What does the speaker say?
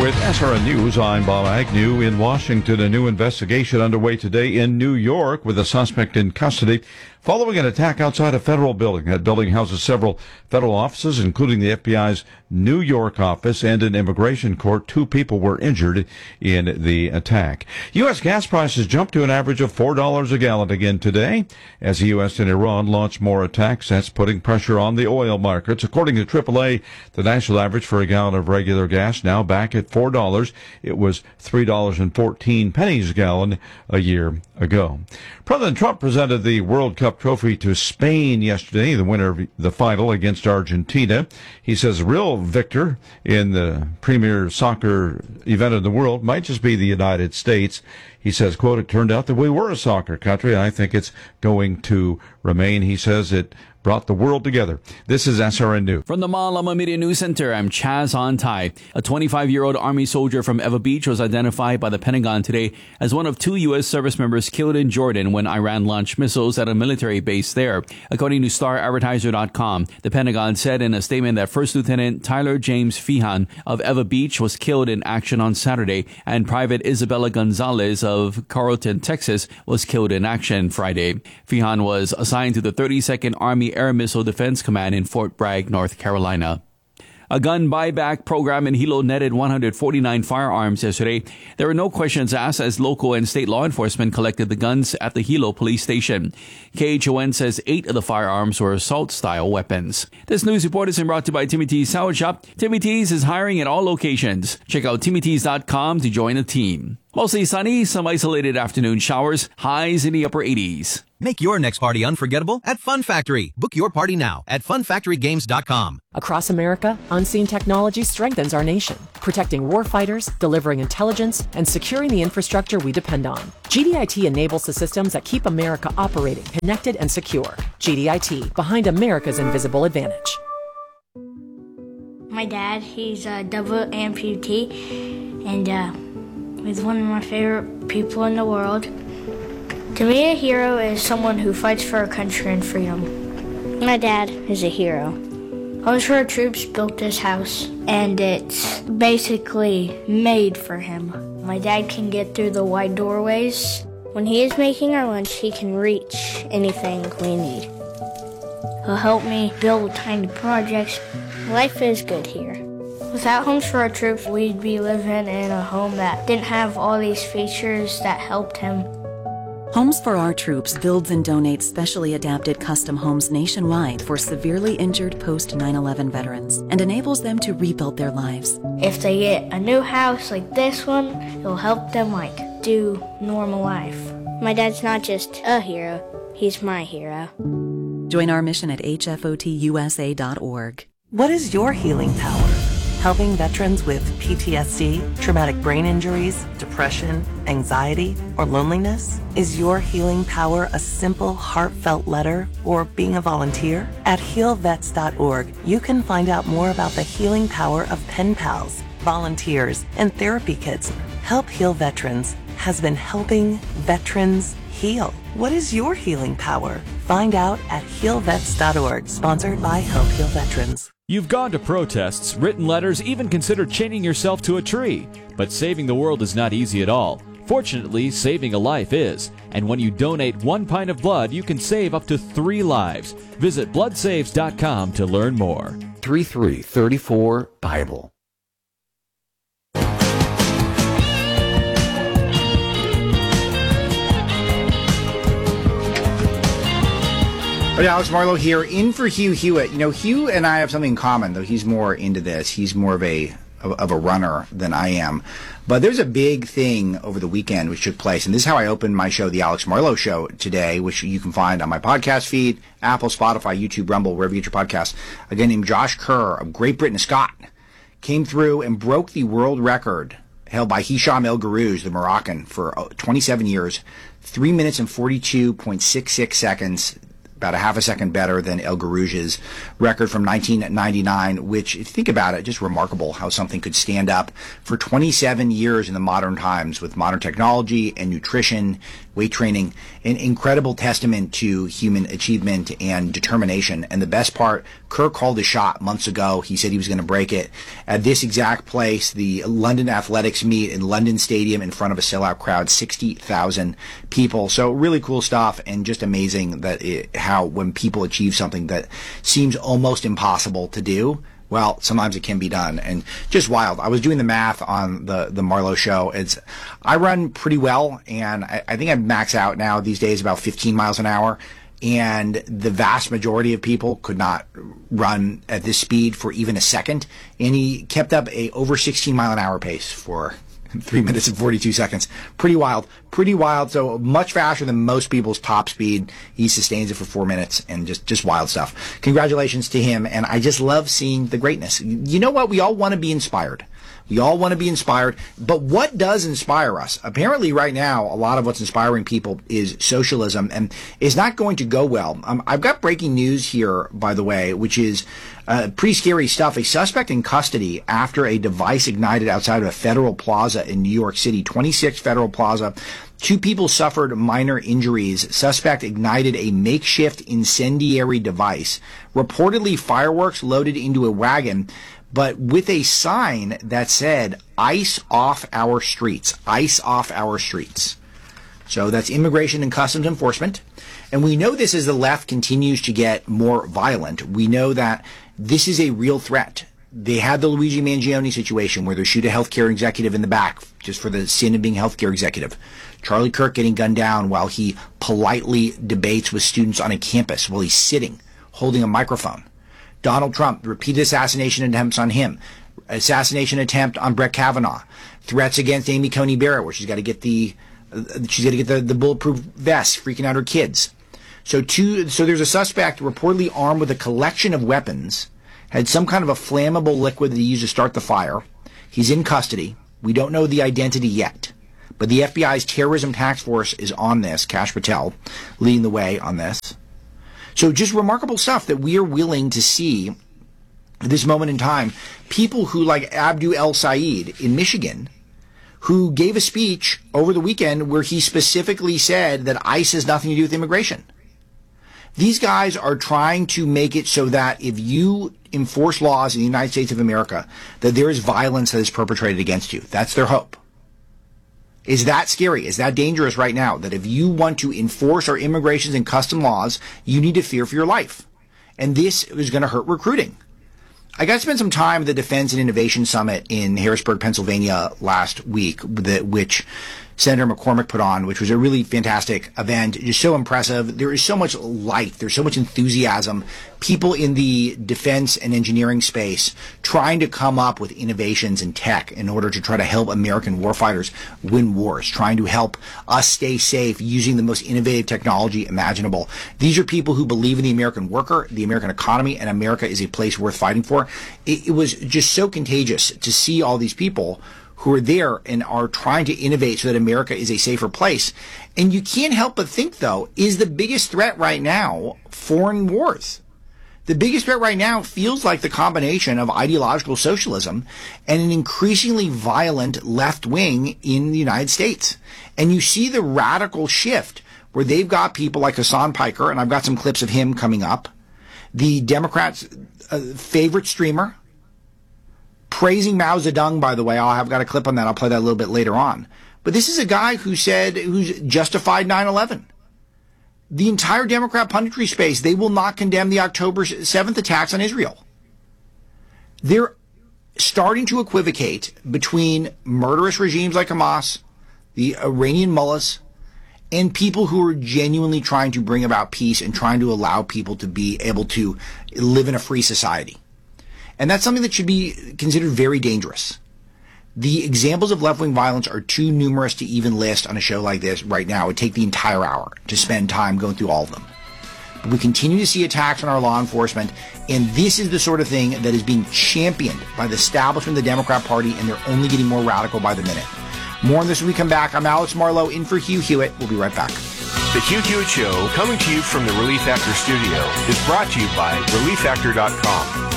With SRN News, I'm Bob Agnew. In Washington, a new investigation underway today in New York with a suspect in custody following an attack outside a federal building. That building houses several federal offices, including the FBI's New York office and an immigration court. 2 people were injured in the attack. U.S. gas prices jumped to an average of $4 a gallon again today as the U.S. and Iran launch more attacks. That's putting pressure on the oil markets. According to AAA, the national average for a gallon of regular gas now back at $4. It was $3.14 a gallon a year ago. President Trump presented the World Cup trophy to Spain yesterday, the winner of the final against Argentina. He says the real victor in the premier soccer event in the world might just be the United States. He says, quote, "It turned out that we were a soccer country, and I think it's going to remain." He says it brought the world together. This is SRN News. From the Malama Media News Center, I'm Chaz Ontai. A 25-year-old Army soldier from Eva Beach was identified by the Pentagon today as one of 2 U.S. service members killed in Jordan when Iran launched missiles at a military base there. According to StarAdvertiser.com, the Pentagon said in a statement that First Lieutenant Tyler James Feehan of Eva Beach was killed in action on Saturday, and Private Isabella Gonzalez of Carrollton, Texas, was killed in action Friday. Feehan was assigned to the 32nd Army Air Missile Defense Command in Fort Bragg, North Carolina. A gun buyback program in Hilo netted 149 firearms yesterday. There were no questions asked as local and state law enforcement collected the guns at the Hilo police station. KHON says 8 of the firearms were assault-style weapons. This news report is brought to you by Timmy T's Sour Shop. Timmy T's is hiring at all locations. Check out TimmyT's.com to join the team. Mostly sunny, some isolated afternoon showers, highs in the upper 80s. Make your next party unforgettable at Fun Factory. Book your party now at funfactorygames.com. Across America, Unseen Technology strengthens our nation, protecting warfighters, delivering intelligence, and securing the infrastructure we depend on. GDIT enables the systems that keep America operating, connected, and secure. GDIT, behind America's invisible advantage. My dad, he's a double amputee, and he's one of my favorite people in the world. To me, a hero is someone who fights for our country and freedom. My dad is a hero. Homes for Our Troops built this house, and it's basically made for him. My dad can get through the wide doorways. When he is making our lunch, he can reach anything we need. He'll help me build tiny projects. Life is good here. Without Homes for Our Troops, we'd be living in a home that didn't have all these features that helped him. Homes for Our Troops builds and donates specially adapted custom homes nationwide for severely injured post-9/11 veterans and enables them to rebuild their lives. If they get a new house like this one, it'll help them do normal life. My dad's not just a hero, he's my hero. Join our mission at hfotusa.org. What is your healing power? Helping veterans with PTSD, traumatic brain injuries, depression, anxiety, or loneliness? Is your healing power a simple, heartfelt letter or being a volunteer? At healvets.org, you can find out more about the healing power of pen pals, volunteers, and therapy kits. Help Heal Veterans has been helping veterans heal. What is your healing power? Find out at healvets.org, sponsored by Help Heal Veterans. You've gone to protests, written letters, even considered chaining yourself to a tree. But saving the world is not easy at all. Fortunately, saving a life is. And when you donate 1 pint of blood, you can save up to 3 lives. Visit bloodsaves.com to learn more. 3334 Bible. Alex Marlowe here, in for Hugh Hewitt. You know, Hugh and I have something in common, though he's more into this. He's more of a runner than I am. But there's a big thing over the weekend which took place, and this is how I opened my show, The Alex Marlowe Show, today, which you can find on my podcast feed, Apple, Spotify, YouTube, Rumble, wherever you get your podcasts. A guy named Josh Kerr of Great Britain, Scott, came through and broke the world record held by Hisham El Garouz, the Moroccan, for 27 years, 3 minutes and 42.66 seconds. about a half a second better than El Garouge's record from 1999, which, if you think about it, just remarkable how something could stand up for 27 years in the modern times with modern technology and nutrition, weight training, an incredible testament to human achievement and determination. And the best part, Kirk called a shot months ago. He said he was going to break it at this exact place, the London Athletics meet in London Stadium in front of a sellout crowd, 60,000 people. So really cool stuff, and just amazing that how when people achieve something that seems almost impossible to do, well, sometimes it can be done, and just wild. I was doing the math on the Marlowe show. I run pretty well, and I think I max out now these days about 15 miles an hour, and the vast majority of people could not run at this speed for even a second, and he kept up a over 16 mile an hour pace for 3 minutes and 42 seconds. Pretty wild. So much faster than most people's top speed. He sustains it for 4 minutes, and just wild stuff. Congratulations to him. And I just love seeing the greatness. You know what? We all want to be inspired. But what does inspire us? Apparently right now, a lot of what's inspiring people is socialism, and is not going to go well. I've got breaking news here, by the way, which is pretty scary stuff. A suspect in custody after a device ignited outside of a Federal Plaza in New York City, 26 Federal Plaza. 2 people suffered minor injuries. Suspect ignited a makeshift incendiary device, reportedly fireworks loaded into a wagon, but with a sign that said, "Ice off our streets." Ice off our streets. So that's Immigration and Customs Enforcement. And we know this as the left continues to get more violent. We know that this is a real threat. They had the Luigi Mangione situation where they shoot a healthcare executive in the back just for the sin of being a healthcare executive. Charlie Kirk getting gunned down while he politely debates with students on a campus while he's sitting, holding a microphone. Donald Trump, repeated assassination attempts on him. Assassination attempt on Brett Kavanaugh. Threats against Amy Coney Barrett, where she's got to get the bulletproof vest, freaking out her kids. So there's a suspect reportedly armed with a collection of weapons, had some kind of a flammable liquid that he used to start the fire. He's in custody. We don't know the identity yet, but the FBI's terrorism task force is on this. Kash Patel leading the way on this. So just remarkable stuff that we are willing to see at this moment in time. People who, like Abdu El Said in Michigan, who gave a speech over the weekend where he specifically said that ICE has nothing to do with immigration. These guys are trying to make it so that if you enforce laws in the United States of America, that there is violence that is perpetrated against you. That's their hope. Is that scary? Is that dangerous right now? That if you want to enforce our immigration and custom laws, you need to fear for your life. And this is going to hurt recruiting. I got to spend some time at the Defense and Innovation Summit in Harrisburg, Pennsylvania last week, which Senator McCormick put on, which was a really fantastic event. Just so impressive. There is so much light. There's so much enthusiasm. People in the defense and engineering space trying to come up with innovations in tech in order to try to help American warfighters win wars, trying to help us stay safe using the most innovative technology imaginable. These are people who believe in the American worker, the American economy, and America is a place worth fighting for. It was just so contagious to see all these people who are there and are trying to innovate so that America is a safer place. And you can't help but think, though, is the biggest threat right now foreign wars? The biggest threat right now feels like the combination of ideological socialism and an increasingly violent left wing in the United States. And you see the radical shift where they've got people like Hassan Piker, and I've got some clips of him coming up, the Democrats' favorite streamer, praising Mao Zedong, by the way. I've got a clip on that. I'll play that a little bit later on. But this is a guy who's justified 9/11. The entire Democrat punditry space, they will not condemn the October 7th attacks on Israel. They're starting to equivocate between murderous regimes like Hamas, the Iranian mullahs, and people who are genuinely trying to bring about peace and trying to allow people to be able to live in a free society. And that's something that should be considered very dangerous. The examples of left-wing violence are too numerous to even list on a show like this right now. It would take the entire hour to spend time going through all of them. But we continue to see attacks on our law enforcement, and this is the sort of thing that is being championed by the establishment of the Democrat Party, and they're only getting more radical by the minute. More on this when we come back. I'm Alex Marlowe, in for Hugh Hewitt. We'll be right back. The Hugh Hewitt Show, coming to you from the Relief Factor studio, is brought to you by ReliefFactor.com.